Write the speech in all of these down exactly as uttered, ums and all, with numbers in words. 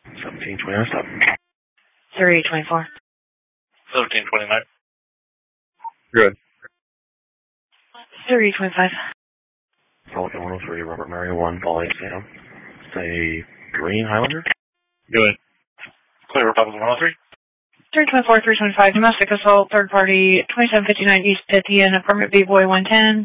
seventeen twenty-nine, stop. thirty-eight twenty-four. seventeen twenty-nine. Good. thirty-eight twenty-five. Falcon one oh three, Robert Mary one, Ball eight, Sam. Say, Green Highlander? Good. Clear Republic one oh three. three twenty-four, three twenty-five, domestic assault, third party, twenty-seven fifty-nine East Pythian, apartment B-Boy one ten.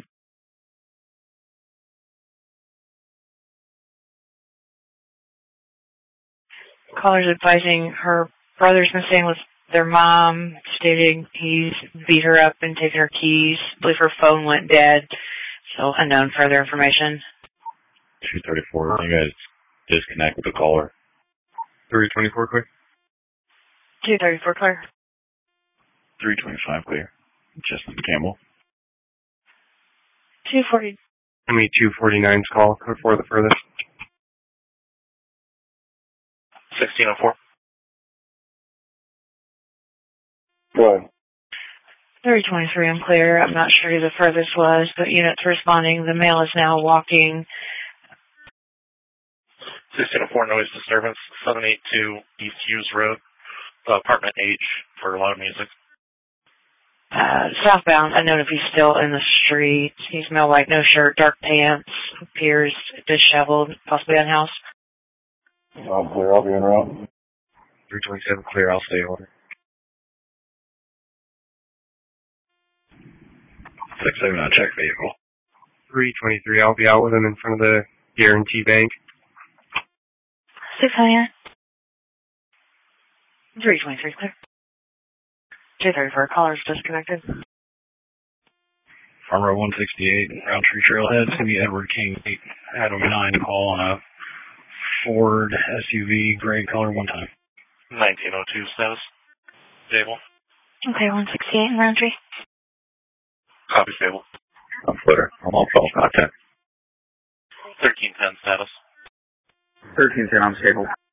Caller's advising her brother's been staying with their mom, stating he's beat her up and taken her keys. I believe her phone went dead, so unknown further information. two thirty-four, you guys disconnect with the caller. three twenty-four, clear. two thirty-four, clear. three twenty-five, clear. Justin Campbell. two forty. I mean, two forty-nine's call before the furthest. sixteen oh four. Go ahead. three twenty-three, I'm clear. I'm not sure who the furthest was, but units responding. The male is now walking. sixteen oh four, noise disturbance. seven eighty-two East Hughes Road. Uh, apartment H for loud music. Uh, southbound, unknown if he's still in the street. He's male white, no shirt, dark pants, appears disheveled, possibly unhoused. I'm clear, I'll be en route. three twenty-seven, clear, I'll stay order. six seven, I'll check vehicle. three twenty-three, I'll be out with him in front of the Guarantee Bank. six hundred. three twenty-three, clear. two thirty-four, caller's disconnected. Farmer one sixty-eight, Roundtree Trailhead, it's going to be Edward King, Adam nine, call on a Ford S U V, gray color, one time. nineteen oh two status. Stable. Okay, one sixty-eight in Roundtree. Copy stable. On footer, I'm on phone contact. thirteen ten status. thirteen ten, I'm stable.